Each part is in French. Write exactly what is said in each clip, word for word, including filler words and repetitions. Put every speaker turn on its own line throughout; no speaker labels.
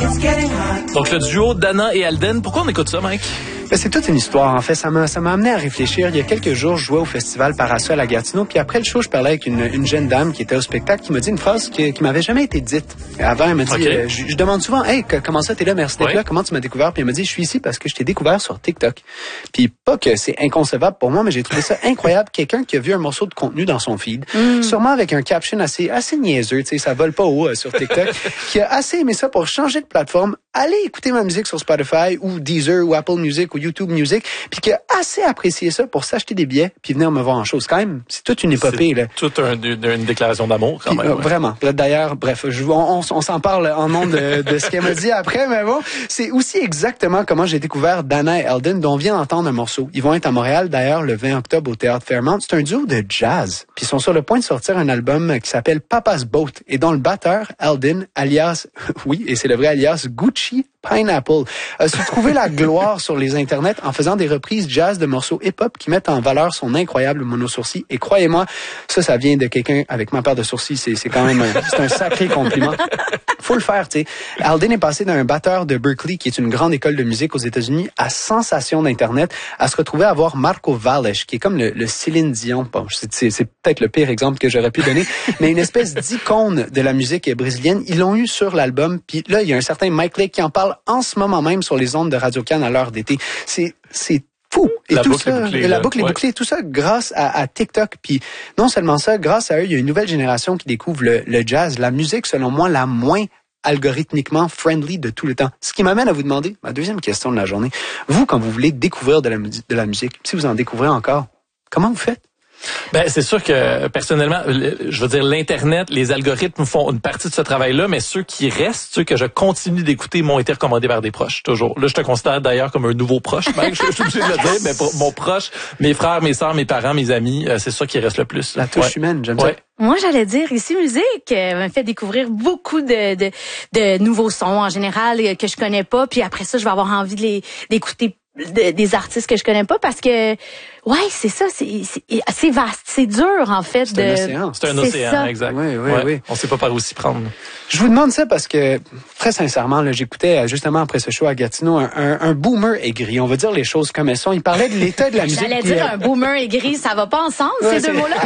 Donc le duo Dana et Alden, pourquoi on écoute ça, Mike?
Ben, c'est toute une histoire, en fait. Ça m'a, ça m'a amené à réfléchir. Il y a quelques jours, je jouais au festival Parasol à Gatineau, puis après le show, je parlais avec une, une jeune dame qui était au spectacle, qui m'a dit une phrase qui, qui m'avait jamais été dite. Avant, elle m'a dit,
okay.
euh, je, je demande souvent, hey, que, comment ça, t'es là, merci d'être
ouais.
là, comment tu m'as découvert? Puis elle m'a dit, je suis ici parce que je t'ai découvert sur TikTok. Puis pas que c'est inconcevable pour moi, mais j'ai trouvé ça incroyable. Quelqu'un qui a vu un morceau de contenu dans son feed, mm. sûrement avec un caption assez, assez niaiseux, tu sais, ça vole pas haut euh, sur TikTok, qui a assez aimé ça pour changer de plateforme, aller écouter ma musique sur Spotify ou Deezer ou Apple Music ou YouTube Music, puis qui a assez apprécié ça pour s'acheter des billets puis venir me voir en show. C'est quand même, c'est toute une épopée. C'est là.
toute un, une, une déclaration d'amour quand
puis,
même.
Euh,
ouais.
Vraiment. D'ailleurs, bref, je, on, on, on s'en parle en nom de, de ce qu'elle m'a dit après, mais bon, c'est aussi exactement comment j'ai découvert Dana et Alden, dont on vient d'entendre un morceau. Ils vont être à Montréal, d'ailleurs, le vingt octobre au Théâtre Fairmont. C'est un duo de jazz. Puis ils sont sur le point de sortir un album qui s'appelle Papa's Boat et dont le batteur, Alden, alias, oui, et c'est le vrai alias, Gucci Pineapple, a su trouver la gloire sur les internets en faisant des reprises jazz de morceaux hip-hop qui mettent en valeur son incroyable mono-sourcil. Et croyez-moi, ça, ça vient de quelqu'un avec ma paire de sourcils. C'est, c'est quand même un, c'est un sacré compliment. Faut le faire, tu sais. Alden est passé d'un batteur de Berkeley, qui est une grande école de musique aux États-Unis, à sensation d'Internet, à se retrouver à voir Marco Valles, qui est comme le, le Céline Dion. Bon, c'est, c'est, c'est peut-être le pire exemple que j'aurais pu donner, mais une espèce d'icône de la musique brésilienne. Ils l'ont eu sur l'album. Puis là, il y a un certain Mike Lake qui en parle en ce moment même sur les ondes de Radio-Can à l'heure d'été. C'est, c'est fou. Et
la
tout
boucle
ça,
est bouclée,
et la
là.
boucle est
ouais.
bouclée. Tout ça grâce à, à TikTok. Puis non seulement ça, grâce à eux, il y a une nouvelle génération qui découvre le, le jazz, la musique, selon moi, la moins algorithmiquement friendly de tout le temps. Ce qui m'amène à vous demander, ma deuxième question de la journée, vous, quand vous voulez découvrir de la, de la musique, si vous en découvrez encore, comment vous faites?
Ben c'est sûr que personnellement, je veux dire l'Internet, les algorithmes font une partie de ce travail-là, mais ceux qui restent, ceux que je continue d'écouter, m'ont été recommandés par des proches, toujours. Là, je te considère d'ailleurs comme un nouveau proche, Mike, je, je suis obligé de le dire, mais pour mon proche, mes frères, mes sœurs, mes parents, mes amis, c'est ça qui reste le plus.
La touche
ouais.
humaine, j'aime
ouais.
ça.
Moi, j'allais dire, ici Musique euh, m'a fait découvrir beaucoup de, de, de nouveaux sons en général que je connais pas, puis après ça, je vais avoir envie de les d'écouter de, des artistes que je connais pas parce que ouais, c'est ça, c'est c'est, c'est vaste, c'est dur en fait
c'est
de
un océan.
C'est un océan,
ça.
exact.
Oui, oui,
ouais.
oui.
On sait pas par où s'y prendre.
Je vous demande ça parce que, très sincèrement, là, j'écoutais justement après ce show à Gatineau un, un, un boomer aigri. On va dire les choses comme elles sont. Il parlait de l'état de la musique.
J'allais dire un boomer aigri, ça va pas ensemble,
ouais,
ces deux mots-là.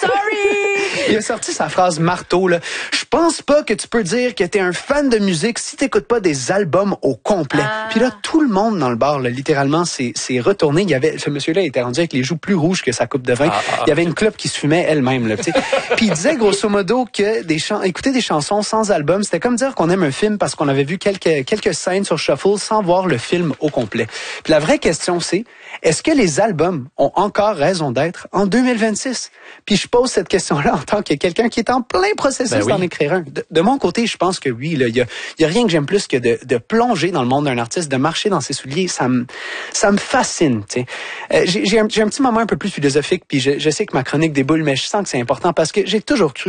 Sorry!
Il a sorti sa phrase marteau, là. Je pense pas que tu peux dire que t'es un fan de musique si t'écoutes pas des albums au complet. Ah. Puis là, tout le monde dans le bar, là, littéralement, s'est, s'est retourné. Il y avait, ce monsieur-là était rendu avec les joues plus rouges que sa coupe de vin. Ah, ah, il y avait une clope qui se fumait elle-même, là, tu sais. Puis il disait, grosso modo, que des chants, écouter des chansons sans album, c'était comme dire qu'on aime un film parce qu'on avait vu quelques, quelques scènes sur Shuffle sans voir le film au complet. Puis la vraie question, c'est, est-ce que les albums ont encore raison d'être en deux mille vingt-six? Puis je pose cette question-là en tant que quelqu'un qui est en plein processus ben oui. d'en écrire un. De, de mon côté, je pense que oui. Il y a, y a rien que j'aime plus que de, de plonger dans le monde d'un artiste, de marcher dans ses souliers. Ça me, ça me fascine. T'sais. Euh, j'ai, j'ai, un, j'ai un petit moment un peu plus philosophique, puis je, je sais que ma chronique déboule, mais je sens que c'est important parce que j'ai toujours cru